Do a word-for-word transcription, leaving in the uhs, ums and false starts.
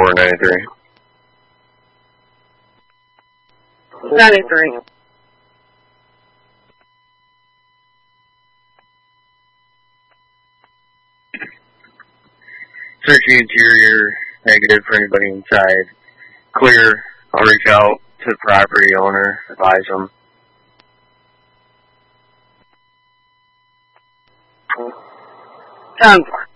four ninety-three. ninety-three. Search the interior, negative for anybody inside. Clear, I'll reach out to the property owner, advise them. ten four.